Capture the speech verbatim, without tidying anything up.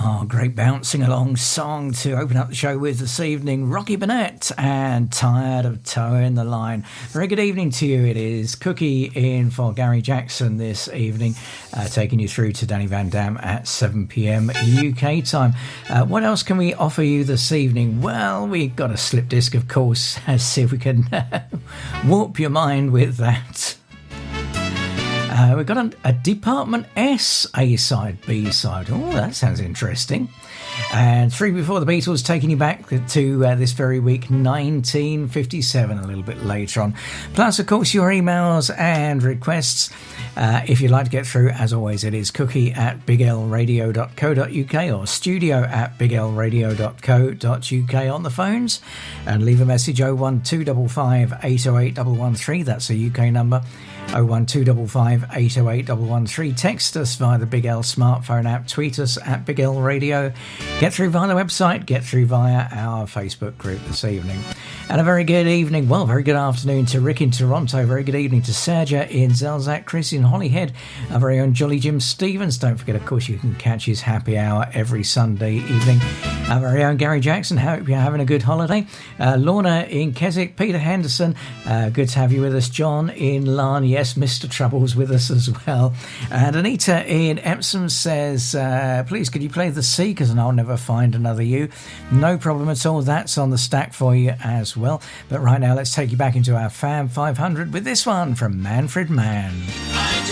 Oh, great bouncing along song to open up the show with this evening. Rocky Burnett and Tired of Towing the Line. Very good evening to you. It is Cookie in for Gary Jackson this evening, uh, taking you through to Danny Van Dam at seven p.m. U K time. Uh, what else can we offer you this evening? Well, we've got a slip disc, of course. Let's see if we can warp your mind with that. Uh, we've got a, a Department S A-side, B-side. Oh, that sounds interesting. And Three Before the Beatles, taking you back to uh, this very week, nineteen fifty-seven, a little bit later on. Plus, of course, your emails and requests. Uh, if you'd like to get through, as always, it is cookie at big l radio dot co dot uk or studio at big l radio dot co dot uk on the phones. And leave a message oh one two five five, eight oh eight one one three. That's a U K number. oh one two five five, eight oh eight one one three. Text us via the Big L smartphone app. Tweet us at Big L Radio. Get through via the website. Get through via our Facebook group this evening. And a very good evening, well, very good afternoon to Rick in Toronto. Very good evening to Serja in Zelzak, Chris in Holyhead, our very own Jolly Jim Stevens. Don't forget, of course, you can catch his happy hour every Sunday evening. Our very own Gary Jackson, hope you're having a good holiday. Uh, Lorna in Keswick, Peter Henderson, uh, good to have you with us. John in Larne, yes, Mister Trouble's with us as well. And Anita in Epsom says, uh, please, could you play The Sea, because I'll never find another you. No problem at all, that's on the stack for you as well. But right now, let's take you back into our Fab five hundred with this one from Manfred Mann.